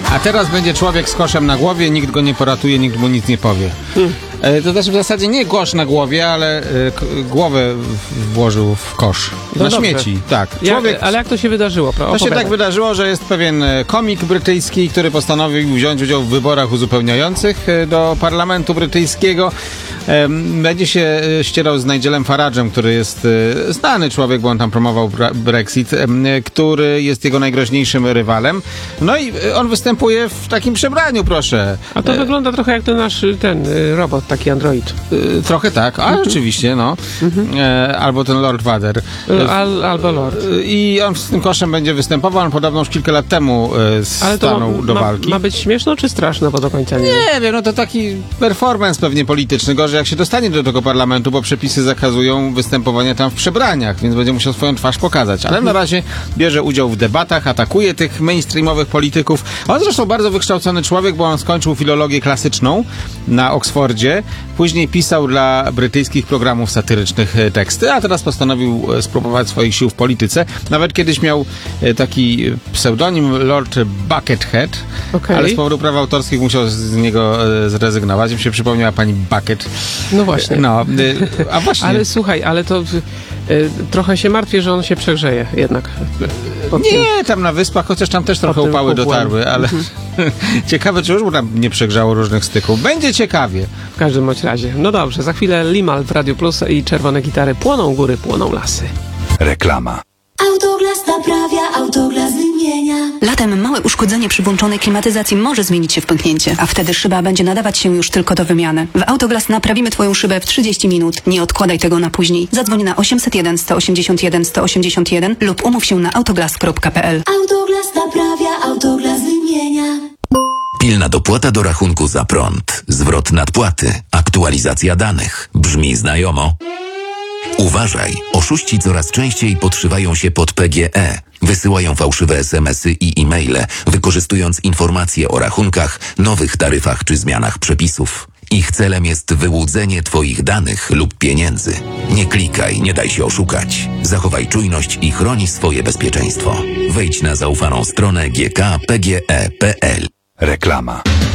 A teraz będzie człowiek z koszem na głowie, nikt go nie poratuje, nikt mu nic nie powie. To też w zasadzie nie kosz na głowie, ale głowę włożył w kosz. No na dobrze. śmieci, tak. Ale jak to się wydarzyło? To się tak wydarzyło, że jest pewien komik brytyjski, który postanowił wziąć udział w wyborach uzupełniających do parlamentu brytyjskiego. Będzie się ścierał z Nigelem Farage'em, który jest znany człowiek, bo on tam promował Brexit, który jest jego najgroźniejszym rywalem. No i on występuje w takim przebraniu, proszę. A to wygląda trochę jak ten nasz robot, taki android. Trochę tak, a rzeczywiście, no. Albo ten Lord Vader. Albo Lord. I on z tym koszem będzie występował, on podobno już kilka lat temu stanął do walki. Ma być śmieszno czy straszno, bo do końca nie wiem. Nie wiem, no to taki performance pewnie polityczny. Gorzej jak się dostanie do tego parlamentu, bo przepisy zakazują występowania tam w przebraniach, więc będzie musiał swoją twarz pokazać. Ale na razie bierze udział w debatach, atakuje tych mainstreamowych polityków. On zresztą bardzo wykształcony człowiek, bo on skończył filologię klasyczną na Oksfordzie. Później pisał dla brytyjskich programów satyrycznych teksty, a teraz postanowił spróbować swoich sił w polityce. Nawet kiedyś miał taki pseudonim Lord Buckethead, ale z powodu praw autorskich musiał z niego zrezygnować. Mi się przypomniała pani Bucket. No właśnie. No, a właśnie. Ale słuchaj, ale to trochę się martwię, że on się przegrzeje jednak. Nie, tam na wyspach, chociaż tam też trochę upały dotarły, ale ciekawe, czy już mu tam nie przegrzało różnych styków. Będzie ciekawie. W każdym bądź razie. No dobrze, za chwilę Limal w Radio Plus i czerwone gitary. Płoną góry, płoną lasy. Reklama. Autoglas naprawia, Autoglas wymienia. Latem małe uszkodzenie przy włączonej klimatyzacji może zmienić się w pęknięcie, a wtedy szyba będzie nadawać się już tylko do wymiany. W Autoglas naprawimy Twoją szybę w 30 minut. Nie odkładaj tego na później. Zadzwoń na 801 181 181 lub umów się na autoglas.pl. Autoglas naprawia, Autoglas wymienia. Pilna dopłata do rachunku za prąd, zwrot nadpłaty, aktualizacja danych. Brzmi znajomo? Uważaj, oszuści coraz częściej podszywają się pod PGE. Wysyłają fałszywe SMS-y i e-maile, wykorzystując informacje o rachunkach, nowych taryfach czy zmianach przepisów. Ich celem jest wyłudzenie Twoich danych lub pieniędzy. Nie klikaj, nie daj się oszukać. Zachowaj czujność i chroni swoje bezpieczeństwo. Wejdź na zaufaną stronę gkpge.pl. Reklama.